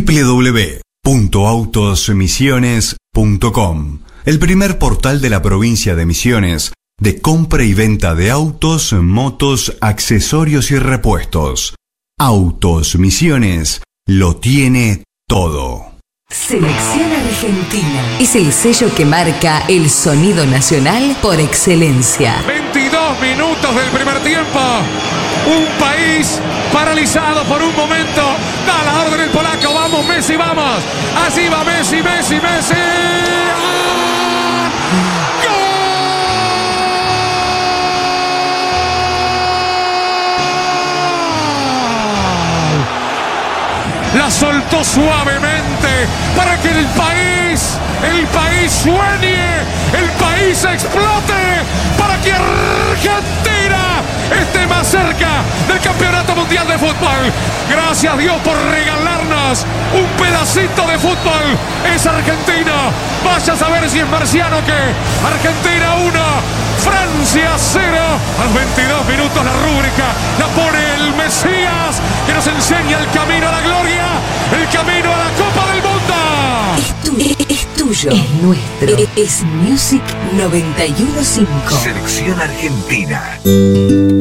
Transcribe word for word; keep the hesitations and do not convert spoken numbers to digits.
w w w punto autos misiones punto com, el primer portal de la provincia de Misiones de compra y venta de autos, motos, accesorios y repuestos. Autos Misiones lo tiene todo. Selección Argentina es el sello que marca el sonido nacional por excelencia. veintidós minutos del primer tiempo. Un país paralizado por un momento. Da la orden el polaco. Vamos, Messi, vamos. Así va Messi, Messi, Messi. ¡Ah! ¡Gol! La soltó suavemente para que el país, el país sueñe, el país explote, para que Argentina esté más cerca del campeonato mundial de fútbol. Gracias a Dios por regalarnos un pedacito de fútbol. Es Argentina. Vaya a saber si es marciano que Argentina uno, Francia cero. A los veintidós minutos la rúbrica la pone el Mesías, que nos enseña el camino a la gloria, el camino a la Copa del Mundo. Es tuyo, es tuyo, es nuestro. Es Music noventa y uno punto cinco. Selección Argentina.